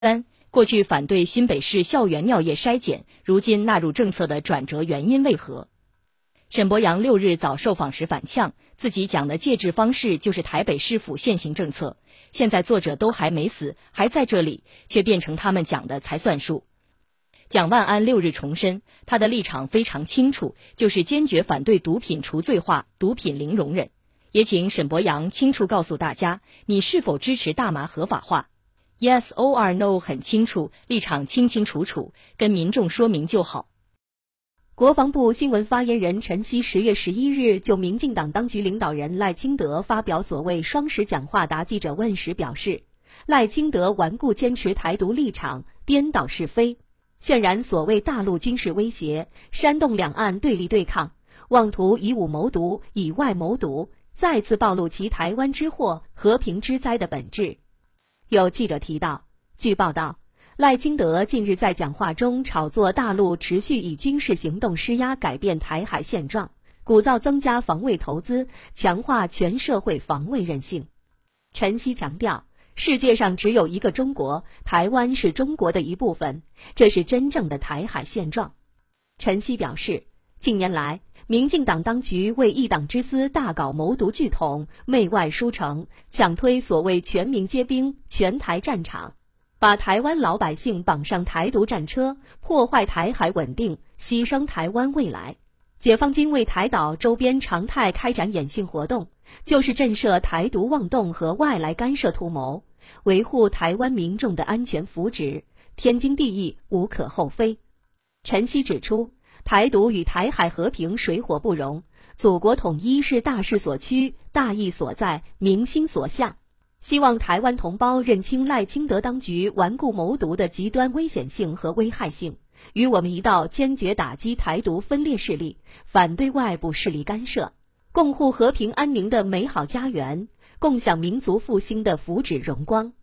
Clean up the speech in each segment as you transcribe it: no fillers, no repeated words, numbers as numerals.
3. 过去反对新北市校园尿液筛检，如今纳入政策的转折原因为何？沈博阳6日早受访时反呛，自己讲的戒治方式就是台北市府现行政策，现在作者都还没死，还在这里，却变成他们讲的才算数。蒋万安6日重申，他的立场非常清楚，就是坚决反对毒品除罪化，毒品零容忍。也请沈博阳清楚告诉大家，你是否支持大麻合法化？ Yes or No 很清楚，立场清清楚楚，跟民众说明就好。 国防部新闻发言人陈希10月11日就民进党当局领导人赖清德发表所谓双十讲话答记者问时表示，赖清德顽固坚持台独立场，颠倒是非，渲染所谓大陆军事威胁，煽动两岸对立对抗，妄图以武谋独，以外谋独，再次暴露其台湾之祸、和平之灾的本质。有记者提到，据报道，赖清德近日在讲话中炒作大陆持续以军事行动施压改变台海现状，鼓噪增加防卫投资，强化全社会防卫韧性。陈希强调，世界上只有一个中国，台湾是中国的一部分，这是真正的台海现状。陈希表示，近年来，民进党当局为一党之私大搞谋独聚统，媚外输诚，强推所谓全民皆兵、全台战场，把台湾老百姓绑上台独战车，破坏台海稳定，牺牲台湾未来。解放军为台岛周边常态开展演训活动，就是震慑台独妄动和外来干涉图谋，维护台湾民众的安全福祉，天经地义，无可厚非。陈希指出，台独与台海和平水火不容，祖国统一是大势所趋、大义所在、民心所向。希望台湾同胞认清赖清德当局顽固谋独的极端危险性和危害性，与我们一道坚决打击台独分裂势力，反对外部势力干涉，共护和平安宁的美好家园，共享民族复兴的福祉荣光。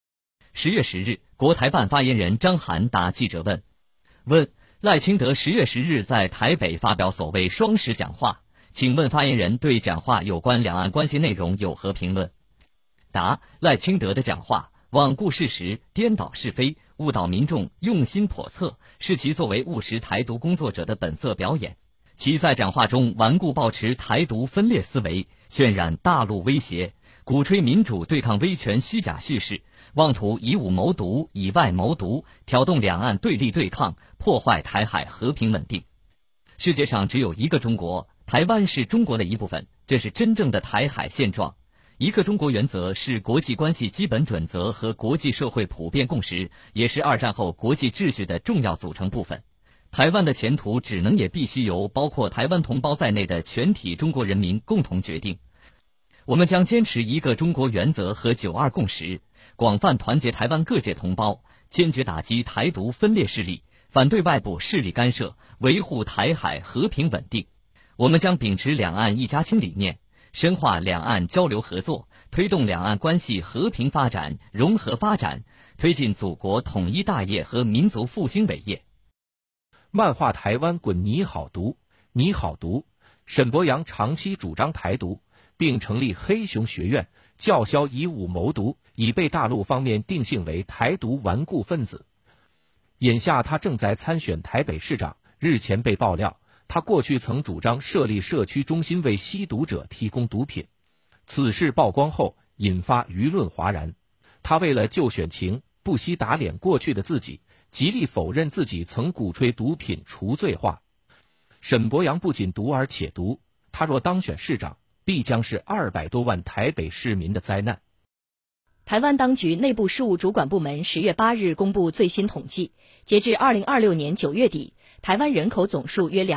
10月10日，国台办发言人张涵答记者问赖清德10月10日在台北发表所谓双十讲话，请问发言人对讲话有关两岸关系内容有何评论？答：赖清德的讲话罔顾事实，颠倒是非，误导民众，用心叵测，是其作为务实台独工作者的本色表演。其在讲话中顽固抱持台独分裂思维，渲染大陆威胁，鼓吹民主对抗威权虚假叙事，妄图以武谋独，以外谋独，挑动两岸对立对抗，破坏台海和平稳定。世界上只有一个中国，台湾是中国的一部分，这是真正的台海现状。一个中国原则是国际关系基本准则和国际社会普遍共识，也是二战后国际秩序的重要组成部分。台湾的前途只能也必须由包括台湾同胞在内的全体中国人民共同决定。我们将坚持一个中国原则和9·2共识，广泛团结台湾各界同胞，坚决打击台独分裂势力，反对外部势力干涉，维护台海和平稳定。我们将秉持两岸一家亲理念，深化两岸交流合作，推动两岸关系和平发展、融合发展，推进祖国统一大业和民族复兴伟业。 漫画台湾滚你好独，你好独。沈博阳长期主张台独，并成立黑熊学院，叫嚣以武谋独，已被大陆方面定性为台独顽固分子。眼下他正在参选台北市长，日前被爆料，他过去曾主张设立社区中心为吸毒者提供毒品。此事曝光后，引发舆论哗然。他为了救选情，不惜打脸过去的自己，极力否认自己曾鼓吹毒品除罪化。沈博阳不仅独而且独，他若当选市长，必将是200多万台北市民的灾难。 台湾当局内部事务主管部门10月8日公布最新统计，截至2026年9月底，台湾人口总数约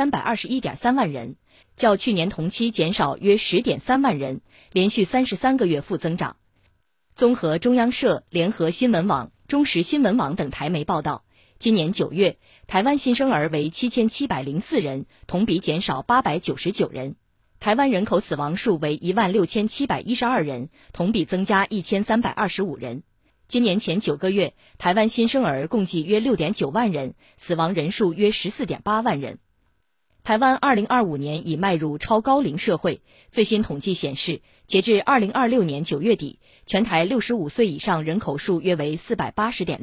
2321.3万人，较去年同期减少约10.3万人，连续33个月负增长。综合中央社、联合新闻网、中时新闻网等台媒报道，今年9月，台湾新生儿为7704人，同比减少899人。台湾人口死亡数为16712人，同比增加1325人。今年前9个月，台湾新生儿共计约6.9万人，死亡人数约14.8万人。 台湾2025年已迈入超高龄社会，最新统计显示，截至2026年9月底，全台65岁以上人口数约为480.6